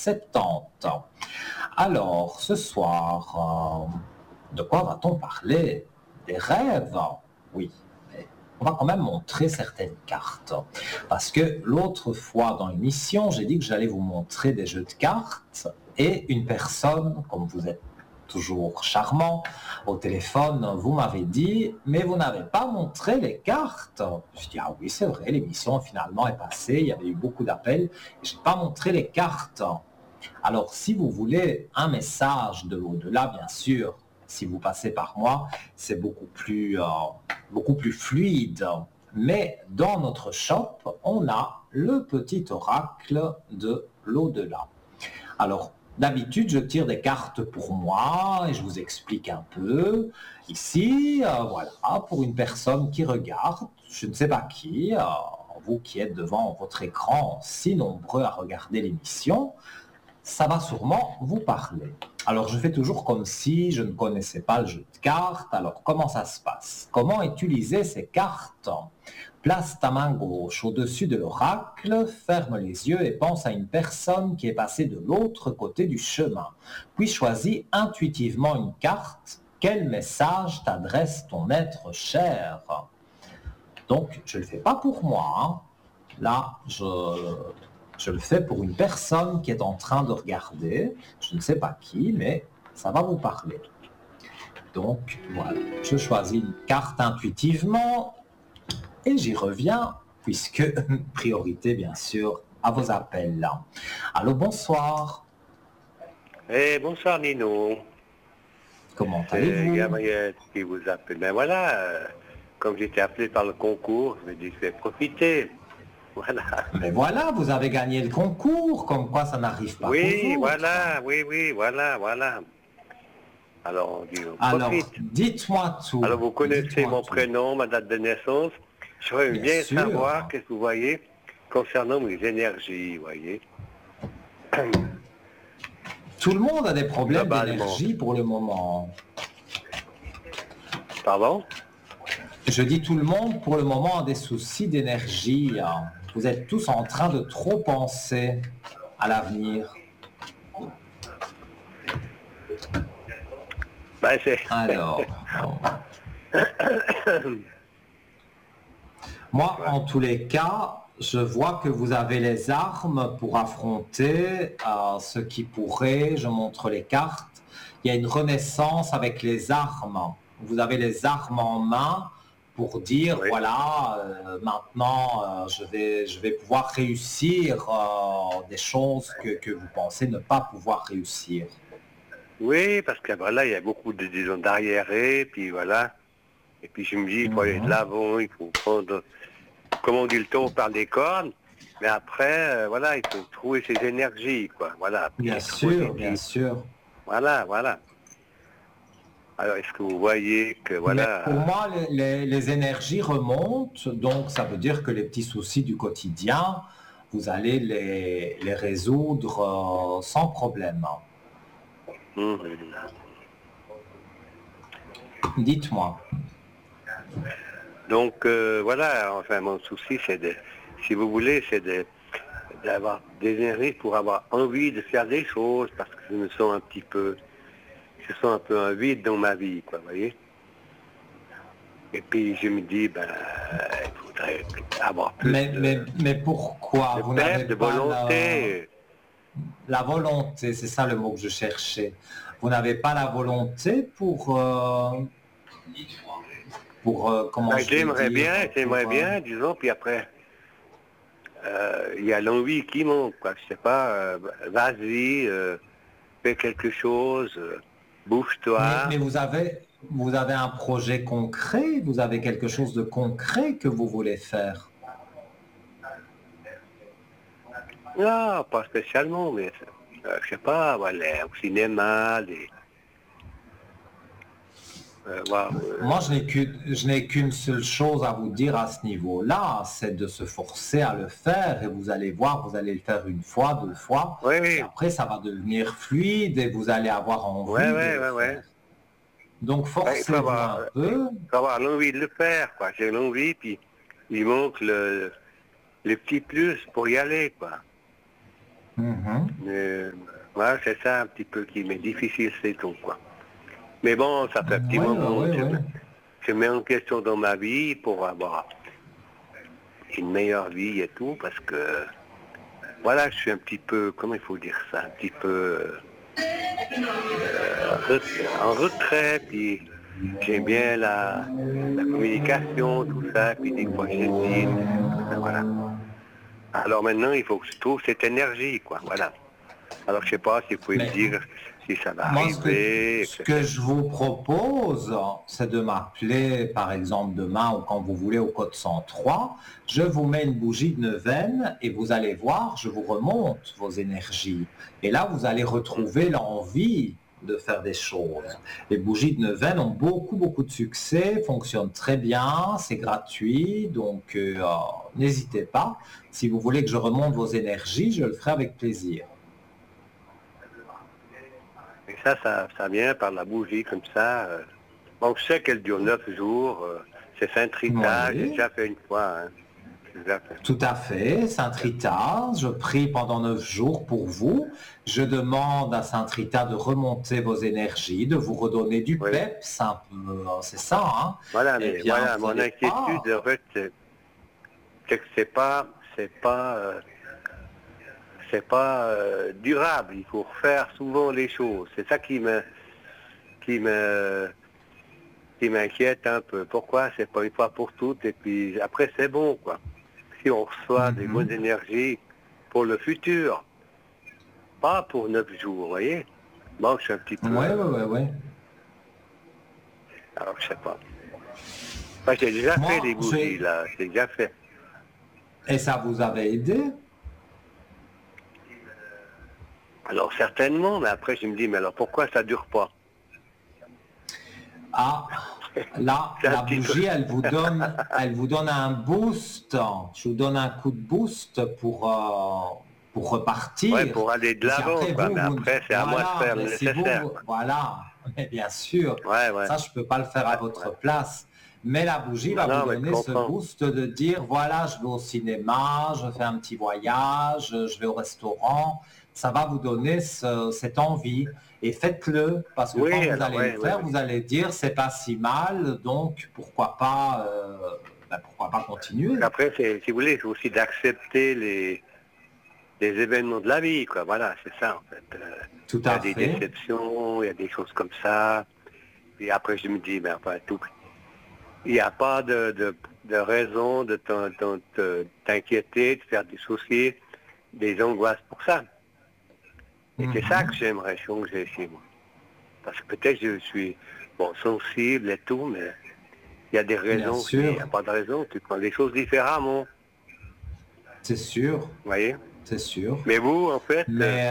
70. Alors, ce soir, de quoi va-t-on parler? Des rêves? Oui, mais on va quand même montrer certaines cartes. Parce que l'autre fois dans l'émission, j'ai dit que j'allais vous montrer des jeux de cartes et une personne, comme vous êtes toujours charmant au téléphone, vous m'avez dit « mais vous n'avez pas montré les cartes ». Je dis « ah oui, c'est vrai, l'émission finalement est passée, il y avait eu beaucoup d'appels, et je n'ai pas montré les cartes ». Alors, si vous voulez un message de l'au-delà, bien sûr, si vous passez par moi, c'est beaucoup plus fluide. Mais dans notre shop, on a le petit oracle de l'au-delà. Alors, d'habitude, je tire des cartes pour moi et je vous explique un peu. Ici, voilà, pour une personne qui regarde, je ne sais pas qui, vous qui êtes devant votre écran, si nombreux à regarder l'émission, ça va sûrement vous parler. Alors, je fais toujours comme si je ne connaissais pas le jeu de cartes. Alors, comment ça se passe? Comment utiliser ces cartes? Place ta main gauche au-dessus de l'oracle, ferme les yeux et pense à une personne qui est passée de l'autre côté du chemin. Puis choisis intuitivement une carte. Quel message t'adresse ton être cher? Donc, je ne le fais pas pour moi, hein. Là, je le fais pour une personne qui est en train de regarder. Je ne sais pas qui, mais ça va vous parler. Donc, voilà. Je choisis une carte intuitivement et j'y reviens, puisque priorité, bien sûr, à vos appels. Allô, bonsoir. Bonsoir Nino. Comment C'est allez-vous? Gabriel qui vous appelle. Ben voilà, comme j'étais appelé par le concours, je me dis que je vais profiter. Voilà. Mais voilà, vous avez gagné le concours, comme quoi ça n'arrive pas Oui, qu'aux autres. voilà, oui, voilà. Alors on dit on Alors, profite. dites-moi tout. Alors vous connaissez Dites-moi mon tout. prénom, ma date de naissance. J'aurais Bien bien sûr. savoir qu'est-ce que vous voyez concernant mes énergies, vous voyez. Tout le monde a des problèmes Globalement. d'énergie pour le moment. Pardon? Je dis tout le monde pour le moment a des soucis d'énergie. Vous êtes tous en train de trop penser à l'avenir. Ben c'est. Alors, moi, en tous les cas, je vois que vous avez les armes pour affronter ce qui pourrait, je montre les cartes, il y a une renaissance avec les armes. Vous avez les armes en main pour dire, Oui. voilà, maintenant, je vais pouvoir réussir des choses que vous pensez ne pas pouvoir réussir. Oui, parce que voilà, il y a beaucoup de disons d'arriérés, puis voilà. Et puis je me dis, il faut aller de l'avant, il faut prendre, comme on dit, le taureau par les cornes. Mais après, voilà, il faut trouver ses énergies, quoi. Voilà. Puis Bien être sûr, positif. bien sûr. Voilà. Alors, est-ce que vous voyez que, Mais voilà. pour moi, les énergies remontent, donc ça veut dire que les petits soucis du quotidien, vous allez les résoudre sans problème. Dites-moi. Donc, voilà, enfin, mon souci, c'est de, si vous voulez, d'avoir des énergies pour avoir envie de faire des choses, parce que je me sens je sens un peu un vide dans ma vie, quoi, vous voyez. Et puis je me dis, ben, il faudrait avoir plus Mais pourquoi de vous pep, n'avez de pas volonté. la volonté, c'est ça le mot que je cherchais. Vous n'avez pas la volonté pour comment Ben, je vais dire, j'aimerais bien, disons, puis après, il y a l'envie qui manque, quoi. Je sais pas, vas-y, fais quelque chose, bouge-toi. Mais vous avez un projet concret, vous avez quelque chose de concret que vous voulez faire. Non, pas spécialement, mais je sais pas, voilà, au cinéma, voilà, Moi, je n'ai qu'une seule chose à vous dire à ce niveau-là, c'est de se forcer à le faire et vous allez voir, vous allez le faire une fois, deux fois, oui, et après ça va devenir fluide et vous allez avoir envie de le ouais. faire. Donc Ben, forcez-vous un peu. il faut avoir l'envie de le faire, quoi. J'ai l'envie, puis il manque le petit plus pour y aller, quoi. Mhm. Mais, voilà, c'est ça un petit peu qui m'est difficile, c'est tout, quoi. Mais bon, ça fait un petit Oui, moment oui, que oui. je mets en question dans ma vie pour avoir une meilleure vie et tout, parce que, voilà, je suis un petit peu, comment il faut dire ça, un petit peu en retrait, puis j'aime bien la communication, tout ça, puis des fois j'hésite, tout ça, voilà. Alors maintenant, il faut que je trouve cette énergie, quoi, voilà. Alors je sais pas si vous pouvez me Mais dire si ça va moi, arriver, ce que etc. je vous propose, c'est de m'appeler, par exemple, demain ou quand vous voulez au code 103. Je vous mets une bougie de neuvaine et vous allez voir, je vous remonte vos énergies. Et là, vous allez retrouver l'envie de faire des choses. Les bougies de neuvaine ont beaucoup, beaucoup de succès, fonctionnent très bien, c'est gratuit, donc n'hésitez pas. Si vous voulez que je remonte vos énergies, je le ferai avec plaisir. Et ça vient par la bougie comme ça. Bon, je sais qu'elle dure 9 jours. C'est Saint-Rita, j'ai Oui. déjà fait une fois. Hein. J'ai déjà fait. Tout à fait, Saint Rita, je prie pendant 9 jours pour vous. Je demande à Saint Rita de remonter vos énergies, de vous redonner du Oui. peps, un peu, c'est ça, hein? Voilà, Eh mais bien, voilà, vous mon allez inquiétude, voir. en fait, c'est que c'est pas durable. Il faut refaire souvent les choses. C'est ça qui me, qui m'inquiète un peu. Pourquoi c'est pas une fois pour toutes et puis après c'est bon, quoi. Si on reçoit des bonnes Mhm. énergies pour le futur, pas pour 9 jours, vous voyez. Bon, je suis un petit peu... Oui, oui, oui, oui. alors, je sais pas. Enfin, j'ai déjà fait les Moi, bougies, là. J'ai déjà fait. et ça vous avait aidé? Alors, certainement, mais après, je me dis, mais alors pourquoi ça dure pas? Ah, là, C'est un la petit peu... bougie, elle vous donne un boost. Je vous donne un coup de boost pour Ouais, repartir. pour aller de Mais si l'avant, après quoi. vous, Mais après, c'est à moi de voilà, faire le mais si nécessaire, vous, quoi. voilà, mais bien sûr, Ouais, ouais, ça, je peux pas le faire à ouais, ouais. votre place. Mais la bougie Non, va vous non, mais je donner ce comprends. boost de dire, voilà, je vais au cinéma, je fais un petit voyage, je vais au restaurant. Ça va vous donner cette envie. Et faites-le, parce que quand Oui, vous alors, allez le ouais, ouais, faire, ouais. vous allez dire, c'est pas si mal, donc pourquoi pas continuer. Après, si vous voulez, c'est aussi d'accepter les événements de la vie, quoi. Voilà, c'est ça, en fait. Tout Il y a à des fait. déceptions, il y a des choses comme ça. Et après, je me dis, mais enfin, tout, il n'y a pas de raison de t'inquiéter, de faire des soucis, des angoisses pour ça. Et c'est ça que Mhm. j'aimerais changer chez moi. Parce que peut-être je suis, bon, sensible et tout, mais il y a des Bien raisons. Il n'y a sûr, pas de raison, tu prends les choses différemment, c'est sûr, vous voyez. c'est sûr. Mais vous, en fait, Mais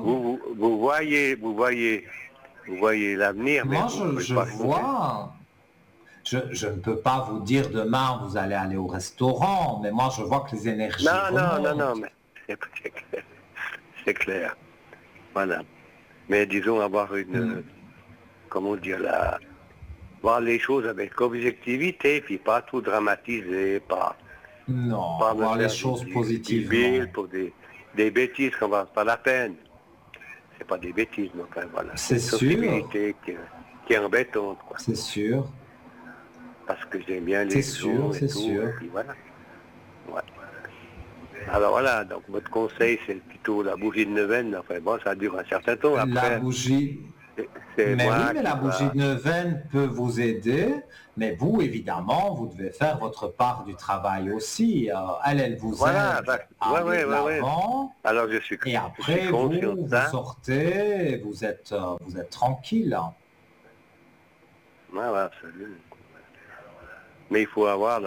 vous voyez l'avenir, mais moi, vous ne pouvez je pas changer. vois, je ne peux pas vous dire demain, vous allez aller au restaurant, mais moi, je vois que les énergies Non, non, non, non, remontent. mais c'est clair. C'est clair. Voilà. Mais disons avoir une, Hmm. comment dire, voir les choses avec objectivité, puis pas tout dramatiser, pas Non, me voir les faire choses du bill positivement. pour des bêtises qu'on va pas la peine. C'est pas des bêtises, mais enfin voilà, c'est C'est une sûr, sensibilité qui est embêtante, quoi. c'est sûr, Parce que j'aime bien c'est les sûr, gens et c'est tout, et sûr. puis voilà. Ouais. Alors voilà, donc votre conseil, c'est plutôt la bougie de neuvaine. Enfin bon, ça dure un certain temps. La Après, bougie, c'est mais oui, moi mais qui la bougie dois... de neuvaine peut vous aider, mais vous, évidemment, vous devez faire votre part du travail aussi. Elle vous Voilà, aide à ouais, aller ouais, de ouais, ouais. l'avant, Alors et je suis après, conscient de vous ça. sortez, et vous êtes tranquille. Ouais, ouais, absolument. Mais il faut avoir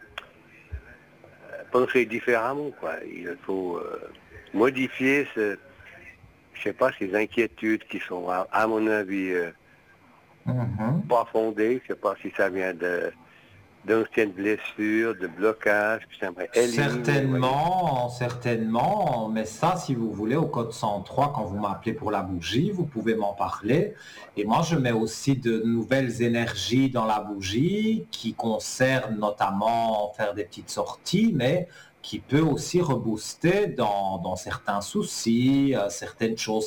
penser différemment, quoi. Il faut modifier je sais pas, ces inquiétudes qui sont, à mon avis, Mhm. pas fondées. Je sais pas si ça vient d'anciennes blessures, de blocages, que j'aimerais éliminer, vous voyez. Certainement, certainement, mais ça, si vous voulez, au code 103, quand vous m'appelez pour la bougie, vous pouvez m'en parler. Et moi, je mets aussi de nouvelles énergies dans la bougie qui concernent notamment faire des petites sorties, mais qui peut aussi rebooster dans certains soucis, certaines choses